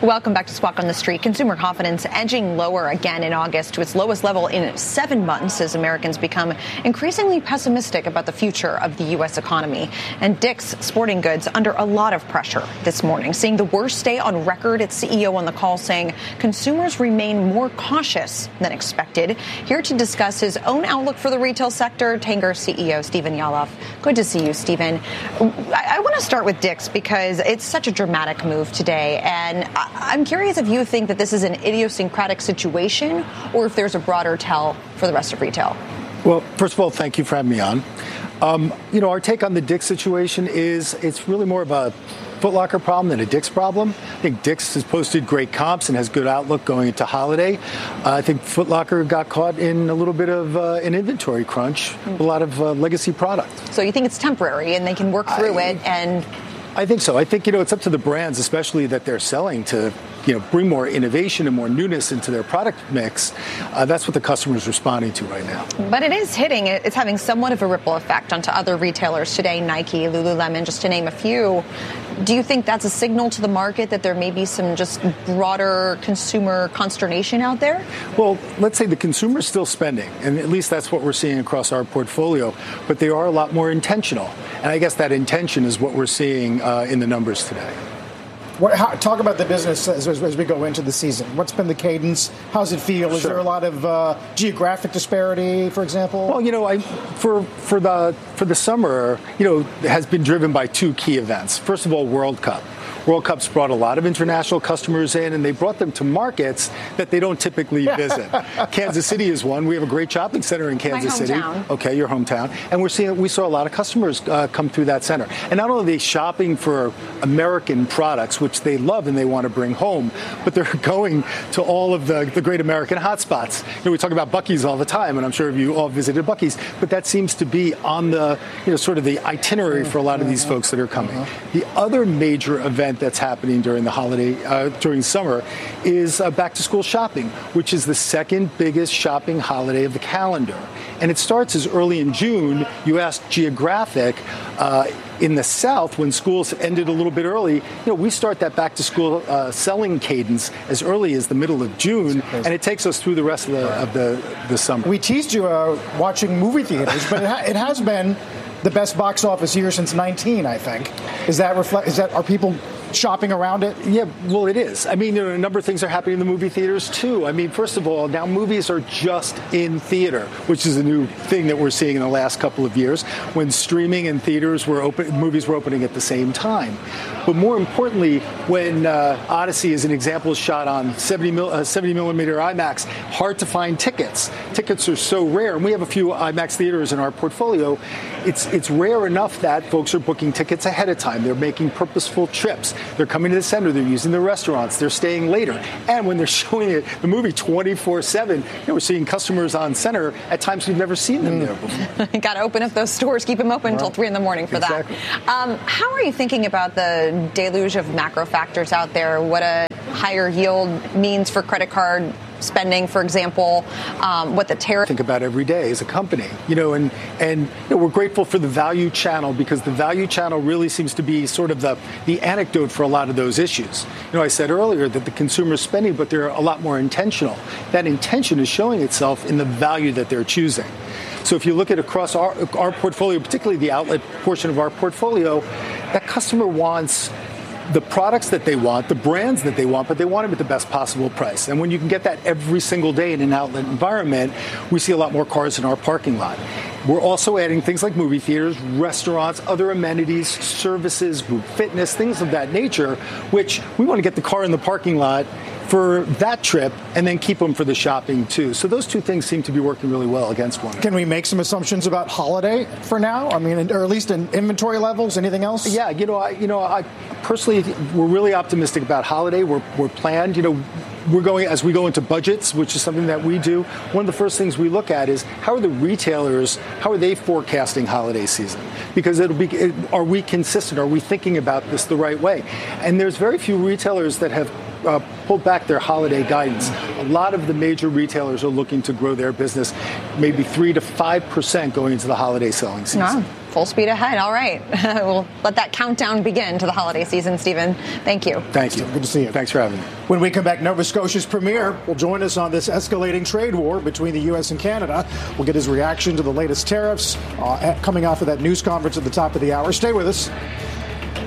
Welcome back to Squawk on the Street. Consumer confidence edging lower again in August to its lowest level in 7 months as Americans become increasingly pessimistic about the future of the U.S. economy. And Dick's Sporting Goods under a lot of pressure this morning, seeing the worst day on record. Its CEO on the call saying consumers remain more cautious than expected. Here to discuss his own outlook for the retail sector, Tanger CEO Stephen Yalof. Good to see you, Stephen. I want to start with Dick's because it's such a dramatic move today, and I'm curious if you think that this is an idiosyncratic situation or if there's a broader tell for the rest of retail. Well, first of all, thank you for having me on. Our take on the Dick's situation is it's really more of a Foot Locker problem than a Dick's problem. I think Dick's has posted great comps and has good outlook going into holiday. I think Foot Locker got caught in a little bit of an inventory crunch, a lot of legacy product. So you think it's temporary and they can work through it? And I think so. I think, it's up to the brands, especially that they're selling, to, bring more innovation and more newness into their product mix. That's what the customer is responding to right now. But it is hitting. It's having somewhat of a ripple effect onto other retailers today, Nike, Lululemon, just to name a few. Do you think that's a signal to the market that there may be some just broader consumer consternation out there? Well, let's say the consumer is still spending, and at least that's what we're seeing across our portfolio, but they are a lot more intentional. And I guess that intention is what we're seeing in the numbers today. Talk about the business as we go into the season. What's been the cadence? How's it feel? Is there a lot of geographic disparity, for example? Well, for the summer, it has been driven by 2 key events. First of all, World Cup. World Cup's brought a lot of international customers in, and they brought them to markets that they don't typically visit. Kansas City is one. We have a great shopping center in Kansas City. Okay, your hometown. And we saw a lot of customers come through that center. And not only are they shopping for American products, which they love and they want to bring home, but they're going to all of the great American hotspots. We talk about Buc-ee's all the time, and I'm sure you all visited Buc-ee's, but that seems to be on the, sort of the itinerary for a lot of these folks that are coming. The other major event that's happening during the holiday, during summer, is back to school shopping, which is the second biggest shopping holiday of the calendar. And it starts as early in June. You asked geographic. In the South, when schools ended a little bit early, we start that back to school selling cadence as early as the middle of June, and it takes us through the rest of the summer. We teased you watching movie theaters, but it has been the best box office year since 19, I think. Are people shopping around it? Yeah, well, it is. I mean, a number of things are happening in the movie theaters, too. I mean, first of all, now movies are just in theater, which is a new thing that we're seeing in the last couple of years, when streaming and theaters were open, movies were opening at the same time. But more importantly, when Odyssey, as an example, is shot on 70 millimeter IMAX, hard to find tickets. Tickets are so rare, and we have a few IMAX theaters in our portfolio. It's rare enough that folks are booking tickets ahead of time. They're making purposeful trips. They're coming to the center. They're using the restaurants. They're staying later. And when they're showing the movie 24/7, we're seeing customers on center at times we've never seen them there before. Got to open up those stores, keep them open until 3 a.m. for that. How are you thinking about the deluge of macro factors out there? What a higher yield means for credit card spending, for example, what the tariff. Think about every day as a company, and we're grateful for the value channel, because the value channel really seems to be sort of the anecdote for a lot of those issues. I said earlier that the consumer is spending, but they're a lot more intentional. That intention is showing itself in the value that they're choosing. So if you look at across our portfolio, particularly the outlet portion of our portfolio, that customer wants the products that they want, the brands that they want, but they want them at the best possible price. And when you can get that every single day in an outlet environment, we see a lot more cars in our parking lot. We're also adding things like movie theaters, restaurants, other amenities, services, group fitness, things of that nature, which we want to get the car in the parking lot for that trip and then keep them for the shopping too. So those two things seem to be working really well against one another. Can we make some assumptions about holiday for now? I mean, or at least in inventory levels, anything else? Yeah, I personally, we're really optimistic about holiday. We're planned, we're going, as we go into budgets, which is something that we do, one of the first things we look at is how are the retailers, how are they forecasting holiday season? Because are we consistent? Are we thinking about this the right way? And there's very few retailers that have pulled back their holiday guidance. A lot of the major retailers are looking to grow their business maybe 3 to 5% going into the holiday selling season. Wow. Full speed ahead. All right. We'll let that countdown begin to the holiday season, Stephen. Thank you. Thank you. Good to see you. Thanks for having me. When we come back, Nova Scotia's premier will join us on this escalating trade war between the U.S. and Canada. We'll get his reaction to the latest tariffs coming off of that news conference at the top of the hour. Stay with us.